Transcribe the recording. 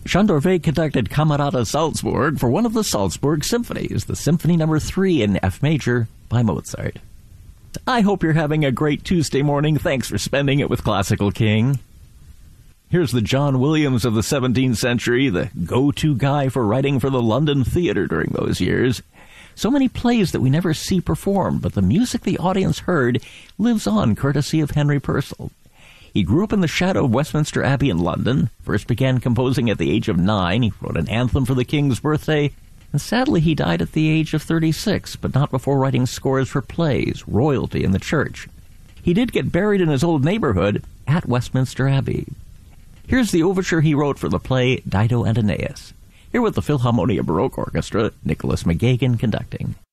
Schandorfe conducted Camerata Salzburg for one of the Salzburg symphonies, the Symphony No. 3 in F major by Mozart. I hope you're having a great Tuesday morning. Thanks for spending it with Classical King. Here's the John Williams of the 17th century, the go-to guy for writing for the London theatre during those years. So many plays that we never see performed, but the music the audience heard lives on courtesy of Henry Purcell. He grew up in the shadow of Westminster Abbey in London, first began composing at the age of 9. He wrote an anthem for the King's birthday, and sadly he died at the age of 36, but not before writing scores for plays, royalty, and the church. He did get buried in his old neighborhood at Westminster Abbey. Here's the overture he wrote for the play Dido and Aeneas. Here with the Philharmonia Baroque Orchestra, Nicholas McGagan conducting.